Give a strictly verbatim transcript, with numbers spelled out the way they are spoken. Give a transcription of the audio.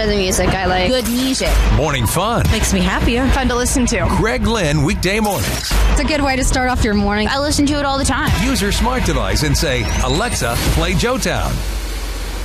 enjoy the music. I like good music. Morning fun. Makes me happier. Fun to listen to. Greg Lynn, weekday mornings. it's a good way to start off your morning. I listen to it all the time. Use your smart device and say, Alexa, play Joe Town.